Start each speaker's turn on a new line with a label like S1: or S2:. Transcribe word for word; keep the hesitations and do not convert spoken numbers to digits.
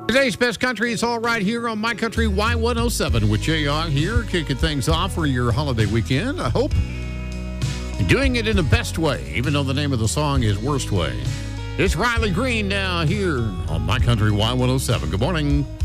S1: Today's best country is all right here on My Country Y one oh seven with Jay on here, kicking things off for your holiday weekend. I hope you're doing it in the best way, even though the name of the song is Worst Way. It's Riley Green now here on My Country Y one oh seven. Good morning.